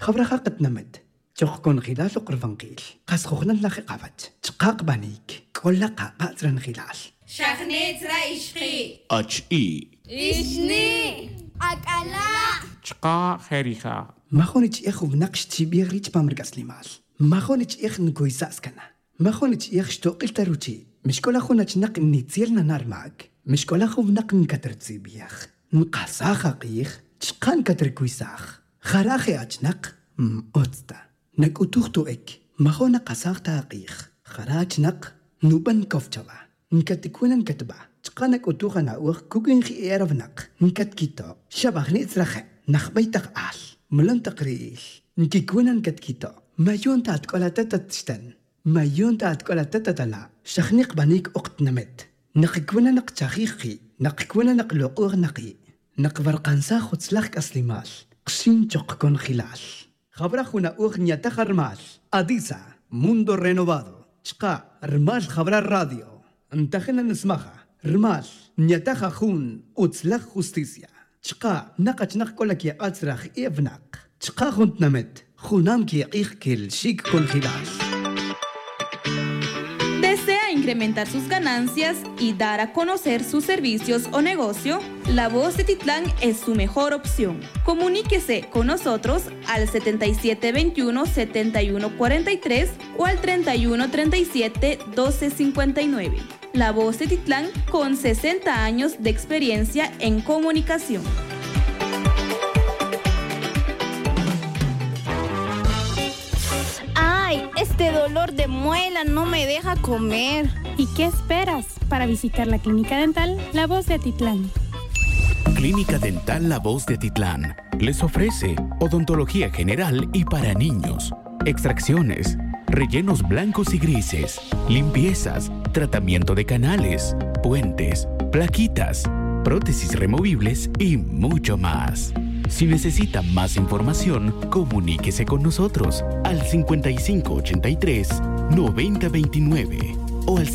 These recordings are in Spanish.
خبرها قد نمت تخكون خلال قرفان قيل قاس خوخنا لخي قابت تقاق بانيك كل قاقا زرن خلال شخنيت رأيشقي أجئي إشني أكلا تقا خيريخا ما خونيش إخو بنقش تبيغ ريش بامرقاس لمال ما خونيش إخ نكويساس كنا ما خونيش إخ شتوقل تروتي مش كل أخونا تنق نتيرنا نار معك مش كل أخو بنق نكتر تسيبيخ نقاسا خاقيخ تشقان كتر كويساخ خراخي أجنق أوتستا نك أتوختو إك ما خو نقاساخ تاقيخ خراج نق نوبن كوفتشوا نكتكونا نكتبا تقانك أتوخا ناوخ كوكين خي إيرف نق نكت كيتو شباخ نيتسرخي نخبيتك آل ملن تقريش نكيكونا نكت كيتو ما يون تاتكولا تتتشتن ما يون تاتكولا تتتلا شخنيق بانيك أقت نمت نقكونا نق تاخيخي نقكونا نق لقوغ نقي نق فرقانسا خود سلاخك أسلمال قشين تقكون خلال خبر أخونا أغنية تخرمال أديسا موندو رينوفادو تشقا رمال خبر الراديو انتخنا نسمخها رمال نيتاخا خون وتسلخ خوستيسيا تشقا نقا نق كلك يا أتسرخ إيفناق تشقا خونت نمت خونام كي يقيخ كل شيك كون خلال. ¿Desea incrementar sus ganancias y dar a conocer sus servicios o negocio? La Voz de Titlán es su mejor opción. Comuníquese con nosotros al 7721-7143 o al 3137-1259. La Voz de Titlán con 60 años de experiencia en comunicación. Este dolor de muela no me deja comer. ¿Y qué esperas para visitar la Clínica Dental La Voz de Atitlán? Clínica Dental La Voz de Atitlán les ofrece odontología general y para niños, extracciones, rellenos blancos y grises, limpiezas, tratamiento de canales, puentes, plaquitas, prótesis removibles y mucho más. Si necesita más información, comuníquese con nosotros al 5583-9029 o al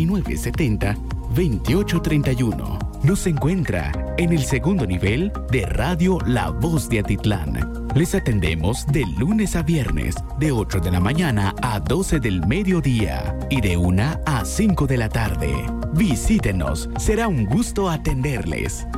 5970-2831. Nos encuentra en el segundo nivel de Radio La Voz de Atitlán. Les atendemos de lunes a viernes, de 8 de la mañana a 12 del mediodía y de 1 a 5 de la tarde. Visítenos, será un gusto atenderles.